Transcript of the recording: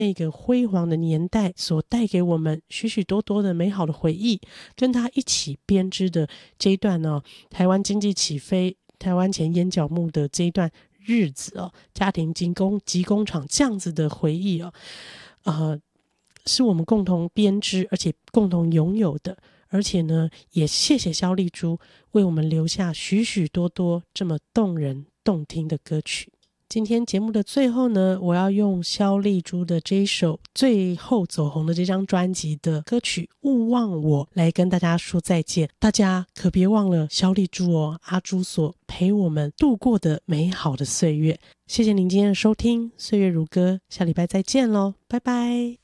那个辉煌的年代所带给我们许许多多的美好的回忆，跟他一起编织的这一段台湾经济起飞，台湾前烟角木的这一段日子家庭及工厂这样子的回忆是我们共同编织而且共同拥有的。而且呢，也谢谢萧丽珠为我们留下许许多多这么动人动听的歌曲。今天节目的最后呢，我要用萧丽珠的这一首最后走红的这张专辑的歌曲《勿忘我》来跟大家说再见。大家可别忘了萧丽珠阿珠所陪我们度过的美好的岁月。谢谢您今天的收听，岁月如歌，下礼拜再见咯，拜拜。